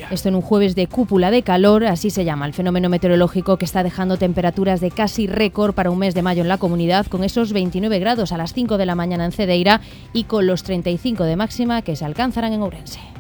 Esto en un jueves de cúpula de calor, así se llama el fenómeno meteorológico que está dejando temperaturas de casi récord para un mes de mayo en la comunidad, con esos 29 grados a las 5 de la mañana en Cedeira y con los 35 de máxima que se alcanzarán en Ourense.